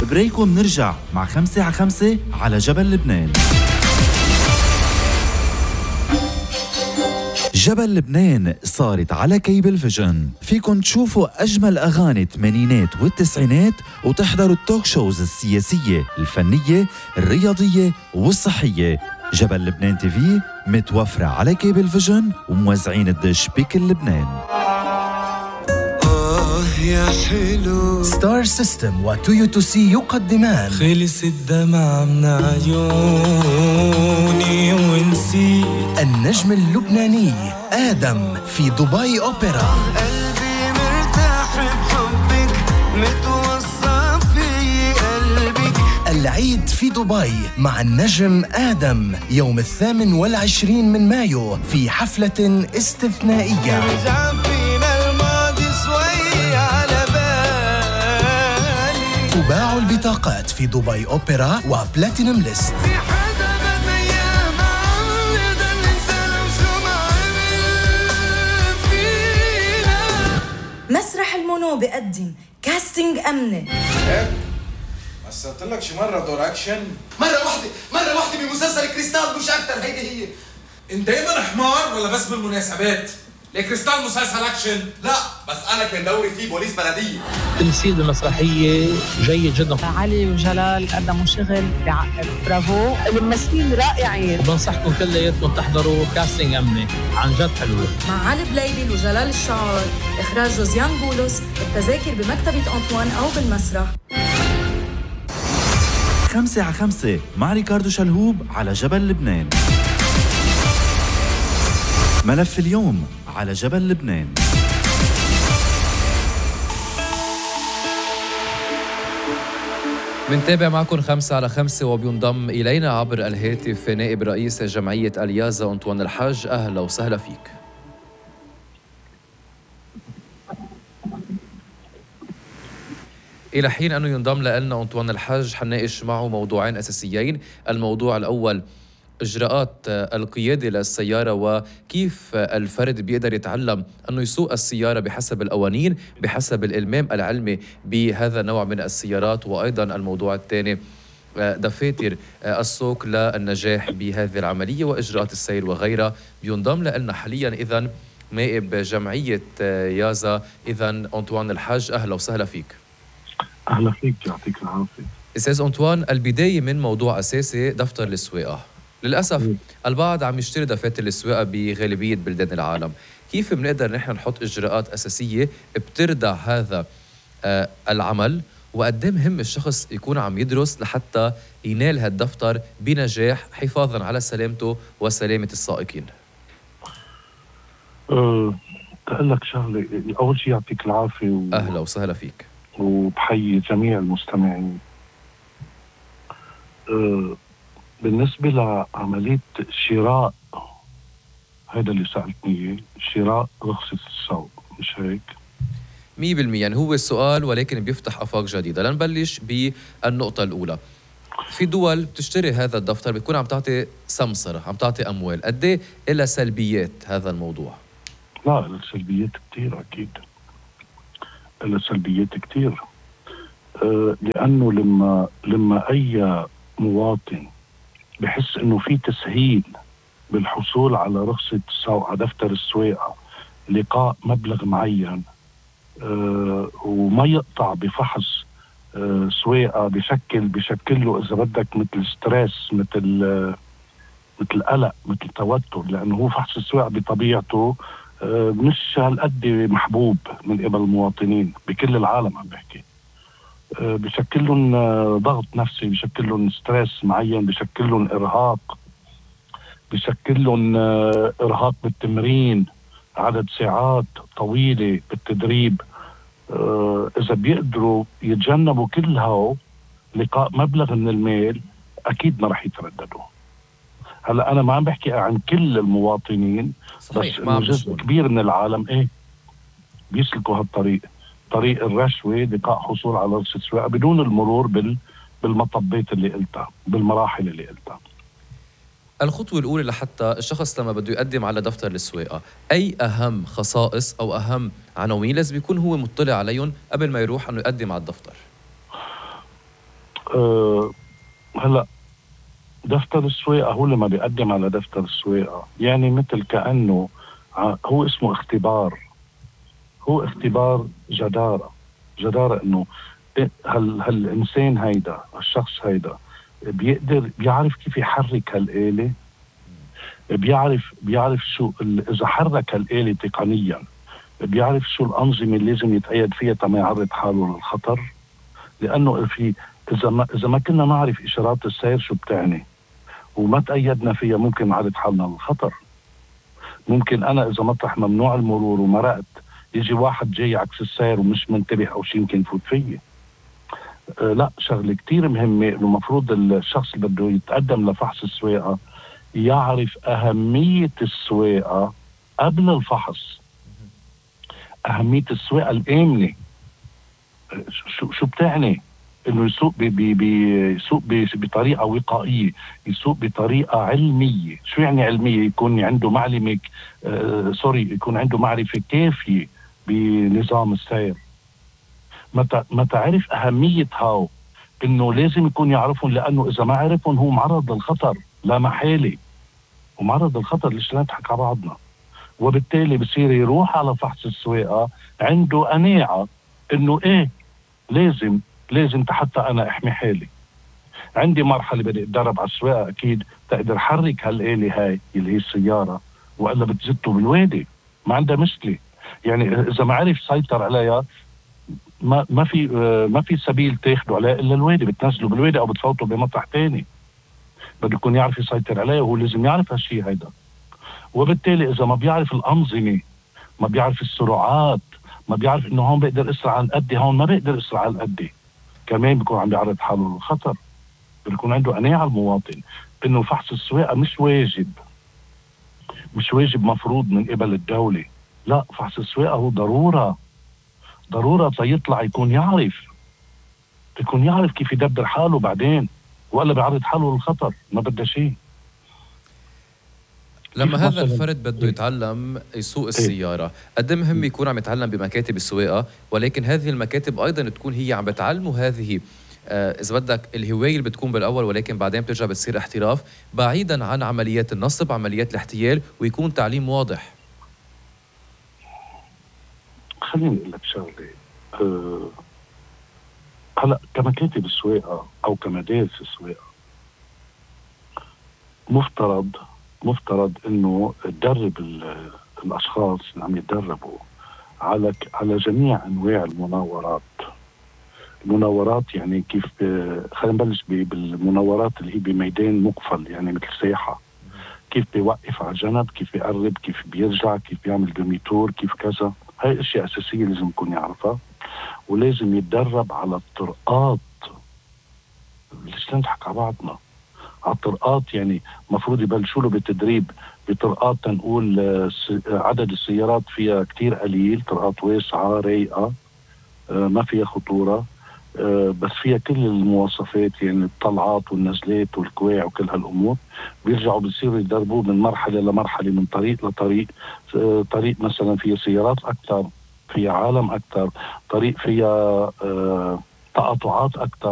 بريك ومنرجع مع 5 على 5 على جبل لبنان. جبل لبنان صارت على كيبل فيجن، فيكن تشوفوا أجمل أغاني الثمانينات والتسعينات وتحضروا التوك شوز السياسية، الفنية، الرياضية والصحية. جبل لبنان تي في متوفرة على كيبل فيجن وموزعين الدش بكل لبنان. يا حلو ستار سيستم وتويوتو سي يقدمان خلص الدمع من عيوني ونسيت النجم اللبناني آدم في دبي أوبرا. قلبي مرتاح بحبك متوصى في قلبك. العيد في دبي مع النجم آدم يوم 28 من مايو في حفلة استثنائية. تباع البطاقات في دبي أوبرا وبلاتينوم ليست. مسرح المونو بقدم كاستنج أمني. مثلت لك شي مرة دور أكشن؟ مرة واحدة بمسلسل كريستال مش أكتر. هي أنت دايما حمار ولا بس بالمناسبات؟ كريستال مسلسل أكشن؟ لا بس أنا كان دوري فيه بوليس بلدية. تمثيل بالمسرحية جيد جدا. علي وجلال قدموا شغل برافو، الممثلين رائعين. بنصحكم كلياتكم تحضروا كاستنج أمني، عن جد حلوة. مع علي بليبل وجلال الشعار، إخراج جوزيان بولس. التذاكر بمكتبة أنطوان أو بالمسرح. 5 على 5 مع ريكاردو شلهوب على جبل لبنان. ملف اليوم على جبل لبنان. منتابع معكم 5 على 5 وبينضم إلينا عبر الهاتف نائب رئيس جمعية اليازا أنطوان الحاج. أهلا وسهلا فيك. إلى حين أنه ينضم لنا أنطوان الحاج حنناقش معه موضوعين أساسيين. الموضوع الأول إجراءات القيادة للسيارة وكيف الفرد بيقدر يتعلم أنه يسوق السيارة بحسب القوانين بحسب الإلمام العلمي بهذا النوع من السيارات. وأيضا الموضوع الثاني دفاتر السوق للنجاح بهذه العملية وإجراءات السير وغيرها. بينضم لنا حاليا إذن نائب جمعية يازا إذن أنطوان الحاج. أهلا وسهلا فيك. أهلا فيك، يعطيك العافية. أستاذ أنطوان، البداية من موضوع أساسي دفتر السواقة. للأسف البعض عم يشتري دفاتر السواقة بغالبية بلدان العالم. كيف بنقدر نحن نحط إجراءات أساسية بتردع هذا العمل، وقد مهم الشخص يكون عم يدرس لحتى ينال هالدفتر بنجاح حفاظا على سلامته وسلامة السائقين؟ تقول لك شغلة، أول شيء يعطيك العافية أهلا وسهلا فيك، وبحيي جميع المستمعين. بالنسبة لعملية شراء، هذا اللي سألتني، شراء رخصة السوق، مش هيك؟ 100%. يعني هو السؤال ولكن بيفتح آفاق جديدة. لنبلش بالنقطة الأولى. في دول بتشتري هذا الدفتر بتكون عم تعطي سمسرة، عم تعطي أموال. قد إيه إلى سلبيات هذا الموضوع؟ لا، السلبيات كتير أكيد، السلبيات كتير. لأنه لما أي مواطن بحس إنه في تسهيل بالحصول على رخصة السوق، على دفتر السواقة، لقاء مبلغ معين، وما يقطع بفحص سواقة بشكل له إذا بدك مثل ستريس، مثل قلق، مثل توتر، لأنه هو فحص السواقة بطبيعته مش هالقد محبوب من قبل المواطنين بكل العالم. عم بحكي بشكل لهم ضغط نفسي، بشكل لهم ستريس معين، بشكل لهم إرهاق، بشكل لهم إرهاق بالتمرين، عدد ساعات طويلة بالتدريب. إذا بيقدروا يتجنبوا كل هاو لقاء مبلغ من المال، أكيد ما رح يترددوا. هلأ أنا ما عم بحكي عن كل المواطنين، صحيح، بس جزء كبير من العالم بيسلكوا هالطريق، طريق الرشوة، لقاء حصول على رخصة سواقة بدون المرور بالمطبات اللي قلتها، بالمراحل اللي قلتها. الخطوة الأولى لحتى الشخص لما بده يقدم على دفتر السواقة، أي أهم خصائص أو أهم عناوين لازم يكون هو مطلع عليهم قبل ما يروح أنه يقدم على الدفتر؟ هلا دفتر السواقة هو اللي ما بيقدم على دفتر السواقة، يعني مثل كأنه هو اسمه اختبار، هو اختبار جدارة انه هالإنسان هيدا، الشخص هيدا بيعرف كيف يحرك هالآلة، بيعرف شو إذا حرك هالآلة تقنيا، بيعرف شو الأنظمة اللي لازم يتأيد فيها تما يعرض حاله للخطر. لأنه إذا ما كنا نعرف إشارات السير شو بتعني وما تأيدنا فيها ممكن نعرض حالنا للخطر. ممكن أنا إذا مطرح ممنوع المرور ومرقت يجي واحد جاي عكس السير ومش منتبه أو شيء يمكن يفوت فيي. لا، شغلة كتير مهمة إنه مفروض الشخص اللي بده يتقدم لفحص السواقة يعرف أهمية السواقة قبل الفحص، أهمية السواقة الآمنة. شو بتعني؟ إنه يسوق يسوق بطريقة وقائية، يسوق بطريقة علمية. شو يعني علمية؟ يكون عنده معلومة يكون عنده معرفة كافية بنظام السير. متى عرف أهمية هاو إنه لازم يكون يعرفهم، لأنه إذا ما عرفهم هو معرض للخطر لا محالة، ومعرض للخطر. ليش نضحك على بعضنا؟ وبالتالي بصير يروح على فحص السواقة عنده قناعة إنه إيه لازم حتى أنا أحمي حالي. عندي مرحلة بدي أتدرب على السواقة أكيد تقدر حرك هالآلة هاي اللي هي السيارة، وإلا بتزته بالوادي ما عندها مشكلة. يعني إذا ما عرف سيطر عليها ما في سبيل تاخده عليها إلا الوادي، بتنزله بالوادي أو بتفوته بمطرح تاني. بده يكون يعرف يسيطر عليه، وهو لازم يعرف هالشيء هيدا. وبالتالي إذا ما بيعرف الأنظمة، ما بيعرف السرعات، ما بيعرف إنه هون بيقدر يسرع عن قدي، هون ما بيقدر يسرع عن قدي، كمان بيكون عم بيعرض حاله للخطر. بيكون عنده قناعة المواطن إنه فحص السواقة مش واجب مفروض من قبل الدولة. لا، فحص السواقة هو ضرورة تيطلع يكون يعرف كيف يدبر حاله بعدين، ولا بيعرض حاله للخطر. ما بده شيء. لما هذا الفرد بده يتعلم يسوق السيارة، قد مهم يكون عم يتعلم بمكاتب السواقة، ولكن هذه المكاتب أيضا تكون هي عم بتعلمه هذه إذا بدك الهواية اللي بتكون بالأول، ولكن بعدين بترجع بتصير احتراف، بعيدا عن عمليات النصب، عمليات الاحتيال، ويكون تعليم واضح. خليني أقول لك شغلة. هلا كمكاتب السواقة أو كمدارس السواقة مفترض إنه تدرب الأشخاص اللي عم يتدربوا على جميع أنواع المناورات. يعني كيف خلينا نبلش بالمناورات اللي هي بميدان مقفل، يعني مثل ساحة. كيف بيوقف على جنب، كيف بيقرب، كيف بيرجع، كيف بيعمل دميتور، كيف كذا. هاي أشياء أساسية لازم يكون يعرفها. ولازم يتدرب على الطرقات. ليش نضحك على بعضنا؟ على الطرقات. يعني مفروض يبلشوا له بالتدريب بطرقات تنقول عدد السيارات فيها كتير قليل، طرقات واسعة رايقة ما فيها خطورة، بس فيها كل المواصفات، يعني الطلعات والنزلات والكواع وكل هالأمور. بيرجعوا بيصيروا يدربوه من مرحلة لمرحلة، من طريق لطريق. طريق مثلا فيها سيارات أكثر، فيها عالم أكثر، طريق فيها تقاطعات أكثر.